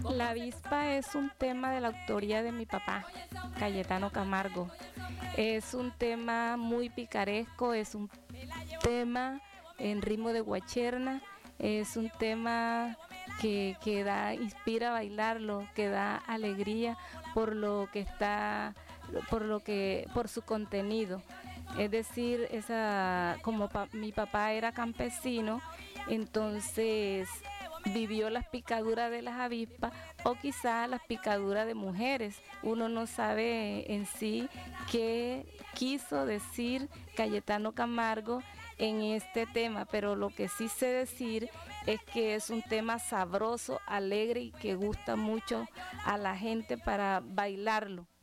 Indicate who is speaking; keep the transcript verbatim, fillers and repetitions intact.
Speaker 1: La avispa es un tema de la autoría de mi papá, Cayetano Camargo. Es un tema muy picaresco, es un tema en ritmo de guacherna, es un tema que, que da, inspira a bailarlo, que da alegría por lo que está, por lo que, por su contenido. Es decir, esa, como pa, mi papá era campesino, entonces vivió las picaduras de las avispas o quizás las picaduras de mujeres. Uno no sabe en sí qué quiso decir Cayetano Camargo en este tema, pero lo que sí sé decir es que es un tema sabroso, alegre y que gusta mucho a la gente para bailarlo.